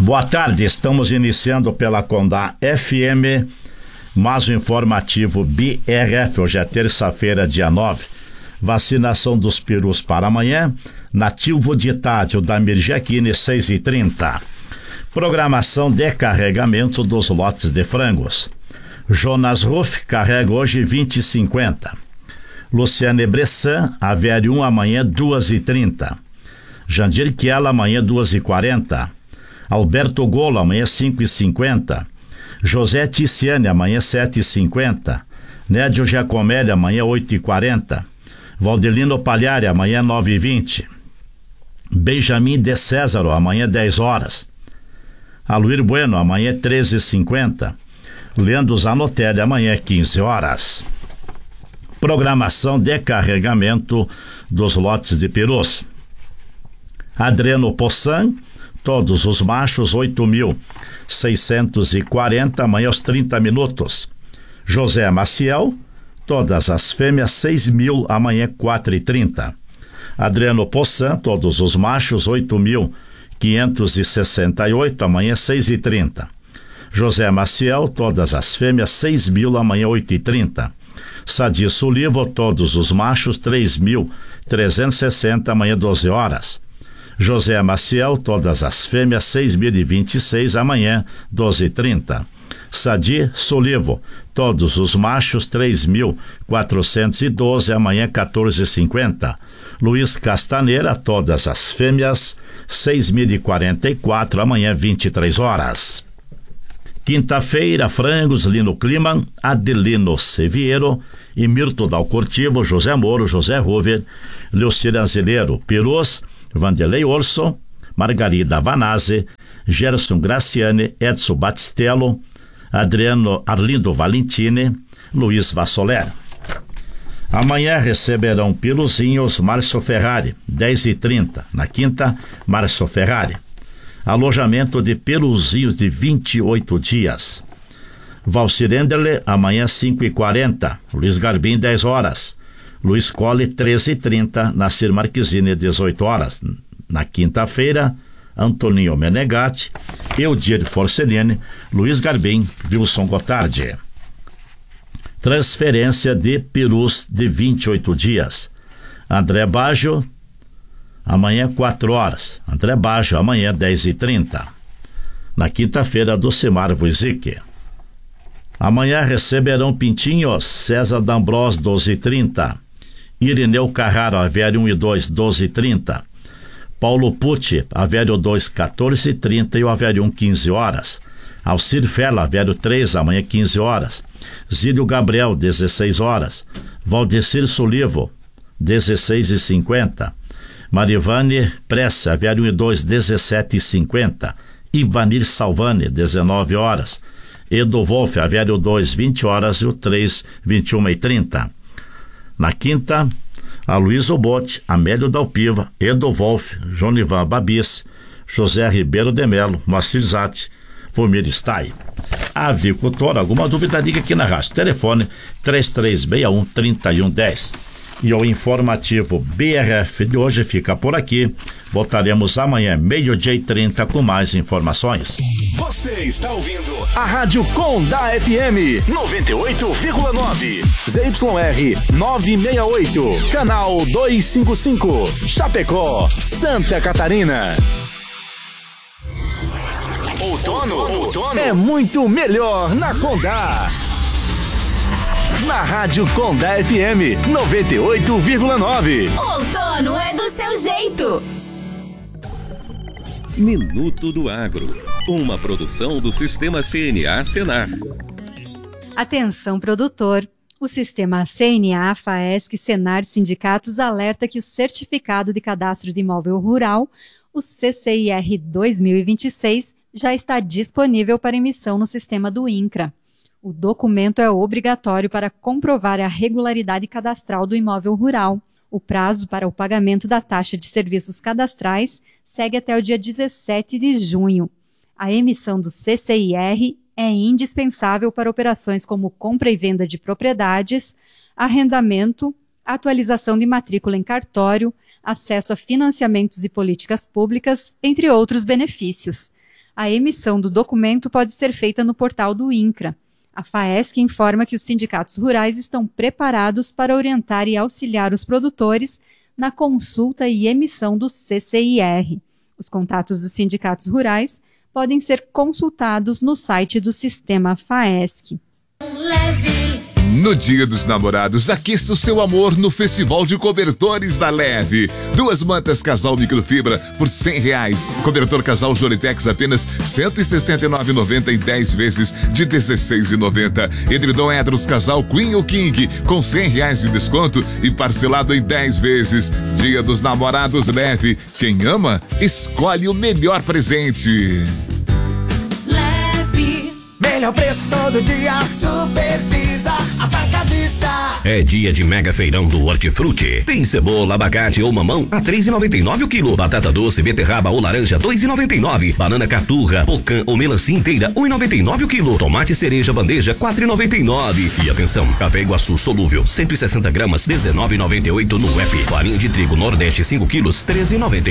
Boa tarde, estamos iniciando pela Condá FM, mais um informativo BRF. Hoje é terça-feira, dia 9. Vacinação dos perus para amanhã, Nativo de Tarde, o Damir Jaquine, 6h30. Programação de carregamento dos lotes de frangos. Jonas Ruff carrega hoje 20h50. Luciane Bressan, Avério 1, amanhã 2h30. Jandir Kiela, amanhã 2h40. Alberto Golo, amanhã 5h50. José Ticiane, amanhã 7h50. Nédio Giacomelli, amanhã 8h40. Valdelino Palhari, amanhã 9h20. Benjamin de Césaro, amanhã 10 horas. Aluir Bueno, amanhã 13h50. Leandro Zanotelli, amanhã 15 horas. Programação de carregamento dos lotes de perus. Adriano Possan, todos os machos, 8.640, amanhã aos 30 minutos. José Maciel, todas as fêmeas, 6.000, amanhã 4h30. Adriano Possan, todos os machos, 8.568, amanhã 6h30. José Maciel, todas as fêmeas, 6.000, amanhã 8h30. Sadi Sulivo, todos os machos, 3.360, amanhã 12 horas. José Maciel, todas as fêmeas, 6.026, amanhã 12h30. Sadi Solivo, todos os machos, 3.412, amanhã 14h50. Luiz Castaneira, todas as fêmeas, 6.044, amanhã 23 horas. Quinta-feira, frangos, Lino Kliman, Adelino Seviero e Mirto Dalcortivo, José Moro, José Rover, Leucir Azileiro, perus, Vanderlei Orson, Margarida Vanazzi, Gerson Graciane, Edson Batistello, Adriano Arlindo Valentini, Luiz Vassoler. Amanhã receberão peluzinhos Márcio Ferrari, 10h30. Na quinta, Márcio Ferrari. Alojamento de peluzinhos de 28 dias. Valcir Enderle, amanhã 5h40. Luiz Garbim, 10 horas. Luiz Colle, 13h30. Nacir Marquezine, 18 horas. Na quinta-feira, Antoninho Menegatti, Eudir Forcellini, Luiz Garbim, Wilson Gotardi. Transferência de perus de 28 dias. André Baggio, amanhã 4 horas. André Baggio, amanhã 10h30. Na quinta-feira, Docimar Vuizic. Amanhã receberão pintinhos César D'Ambros, 12h30. Irineu Carraro, Avério 1 e 2, 12h30. Paulo Pucci, Avério 2, 14h30 e o Avério 1, 15 horas. Alcir Fela, Avério 3, amanhã 15 horas. Zílio Gabriel, 16 horas. Valdecir Solivo, 16h50. Marivane Pressa, Avério 1 e 2, 17h50. Ivanir Salvani, 19 horas. Edo Wolff, Avério 2, 20 horas e o 3, 21h30. Na quinta, Aloysio Botti, Amélio Dalpiva, Edo Wolff, Jonivan Babis, José Ribeiro de Melo, Moacir Zatti, Vomir Stai. Avicultor, alguma dúvida, liga aqui na rádio. Telefone 3361-3110. E o informativo BRF de hoje fica por aqui. Voltaremos amanhã, 12h30, com mais informações. Você está ouvindo a Rádio Condá FM 98,9. ZYR 968, canal 255, Chapecó, Santa Catarina. Outono é muito melhor na Condá. Na Rádio Condá FM 98,9. Outono é do seu jeito. Minuto do Agro, uma produção do Sistema CNA Senar. Atenção, produtor. O Sistema CNA, FAESC, Senar, sindicatos alerta que o Certificado de Cadastro de Imóvel Rural, o CCIR 2026, já está disponível para emissão no sistema do INCRA. O documento é obrigatório para comprovar a regularidade cadastral do imóvel rural. O prazo para o pagamento da taxa de serviços cadastrais segue até o dia 17 de junho. A emissão do CCIR é indispensável para operações como compra e venda de propriedades, arrendamento, atualização de matrícula em cartório, acesso a financiamentos e políticas públicas, entre outros benefícios. a emissão do documento pode ser feita no portal do INCRA. A FAESC informa que os sindicatos rurais estão preparados para orientar e auxiliar os produtores na consulta e emissão do CCIR. Os contatos dos sindicatos rurais podem ser consultados no site do Sistema FAESC. No Dia dos Namorados, aqueça o seu amor no Festival de Cobertores da Leve. 2 mantas casal microfibra por R$100. Cobertor casal Jolitex apenas R$169,90 em 10 vezes de R$16,90. Edredom Edros casal Queen ou King com R$100 de desconto e parcelado em 10 vezes. Dia dos Namorados Leve. Quem ama, escolhe o melhor presente. Melhor preço todo dia, Supervisa Atacadista. É dia de mega feirão do Hortifruti. Tem cebola, abacate ou mamão a R$3,99 o quilo. Batata doce, beterraba ou laranja R$2,99. Banana caturra, pocã ou melancia inteira R$1,99 o quilo. Tomate cereja bandeja R$4,99. E atenção, café Iguaçu solúvel 160 gramas R$19,98 no app. Farinha de trigo Nordeste 5 quilos R$13,99.